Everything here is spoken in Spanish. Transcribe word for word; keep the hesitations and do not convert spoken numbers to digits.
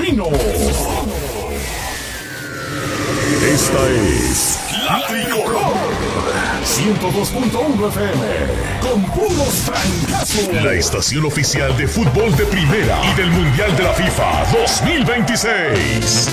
Fino. Esta es La Tricolor ciento dos punto uno F M con puros trancazos. La estación oficial de fútbol de primera y del Mundial de la FIFA dos mil veintiséis.